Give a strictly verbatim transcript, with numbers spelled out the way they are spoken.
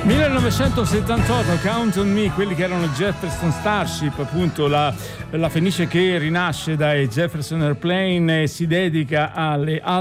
millenovecentosettantotto, Count on Me, quelli che erano Jefferson Starship, appunto la, la Fenice che rinasce dai Jefferson Airplane e si dedica alle